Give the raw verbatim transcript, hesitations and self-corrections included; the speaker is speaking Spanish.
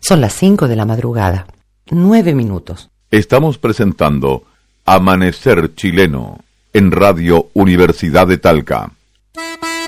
Son las cinco de la madrugada. Nueve minutos. Estamos presentando Amanecer Chileno en Radio Universidad de Talca.